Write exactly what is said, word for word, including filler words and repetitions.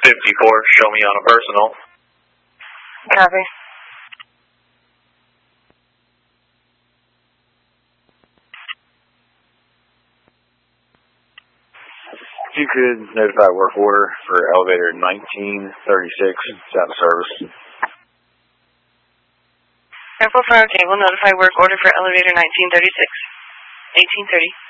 fifty-four, show me on a personal. Copy. If you could notify work order for elevator nineteen thirty-six, it's out of service. Airport Fire, okay, we'll notify work order for elevator nineteen thirty-six. eighteen thirty.